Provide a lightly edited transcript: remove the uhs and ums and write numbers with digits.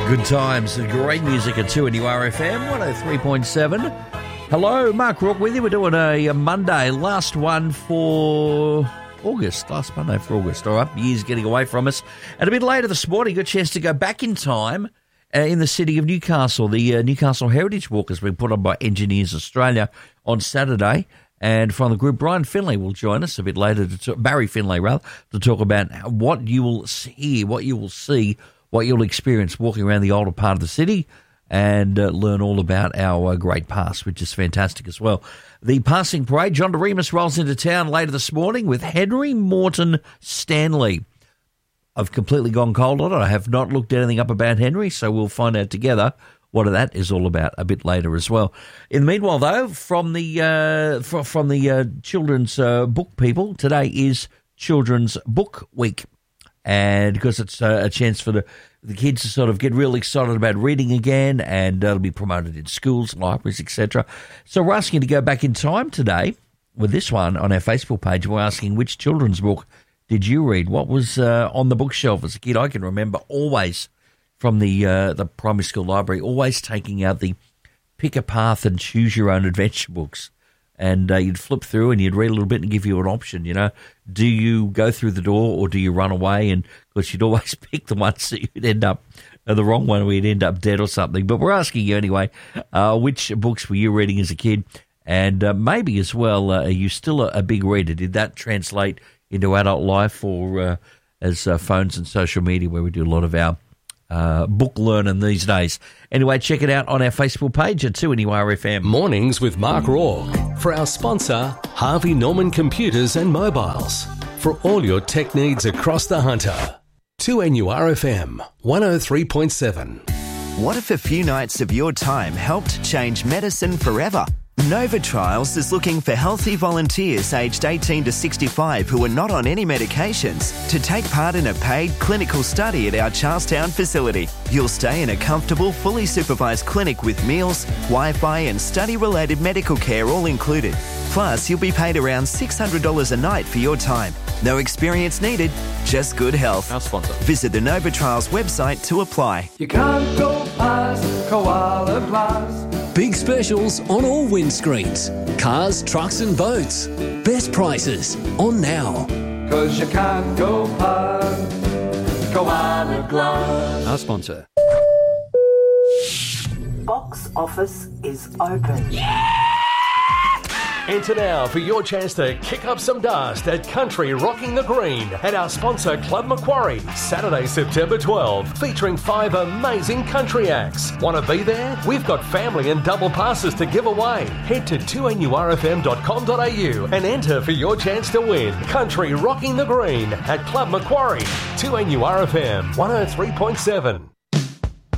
Good times, great music at 2NURFM 103.7. Hello, Mark Rourke with you. We're doing a Monday, last one for August. Last Monday for August. All right, year's getting away from us. And a bit later this morning, got a chance to go back in time in the city of Newcastle. The Newcastle Heritage Walk has been put on by Engineers Australia on Saturday. And from the group, Brian Finlay will join us a bit later, Barry Finlay rather, to talk about what you will see, what you will see, what you'll experience walking around the older part of the city and learn all about our great past, which is fantastic as well. The passing parade, John DeRemus rolls into town later this morning with Henry Morton Stanley. I've completely gone cold on it. I have not looked anything up about Henry, so we'll find out together what that is all about a bit later as well. In the meanwhile, though, from the children's book people, today is Children's Book Week. And because it's a chance for the kids to sort of get real excited about reading again, and it'll be promoted in schools, libraries, etc. So we're asking you to go back in time today with this one on our Facebook page. We're asking, which children's book did you read? What was on the bookshelf as a kid? I can remember always from the primary school library, always taking out the pick a path and choose your own adventure books. And you'd flip through and you'd read a little bit and give you an option, you know. Do you go through the door or do you run away? And because you'd always pick the ones that you'd end up, the wrong one where you'd end up dead or something. But we're asking you anyway, which books were you reading as a kid? And maybe as well, are you still a big reader? Did that translate into adult life or as phones and social media where we do a lot of our book learning these days? Anyway, check it out on our Facebook page at 2NURFM. Mornings with Mark Rourke. For our sponsor, Harvey Norman Computers and Mobiles. For all your tech needs across the Hunter. 2NURFM 103.7. What if a few nights of your time helped change medicine forever? Nova Trials is looking for healthy volunteers aged 18 to 65 who are not on any medications to take part in a paid clinical study at our Charlestown facility. You'll stay in a comfortable, fully supervised clinic with meals, Wi-Fi and study-related medical care all included. Plus, you'll be paid around $600 a night for your time. No experience needed, just good health. Our sponsor. Visit the Nova Trials website to apply. You can't go past Koala Glass. Big specials on all windscreens. Cars, trucks and boats. Best prices on now. 'Cause you can't go past Koala Glass. Our sponsor. Box office is open. Enter now for your chance to kick up some dust at Country Rocking the Green at our sponsor Club Macquarie, Saturday, September 12, featuring 5 amazing country acts. Want to be there? We've got family and double passes to give away. Head to 2NURFM.com.au and enter for your chance to win. Country Rocking the Green at Club Macquarie, 2NURFM 103.7.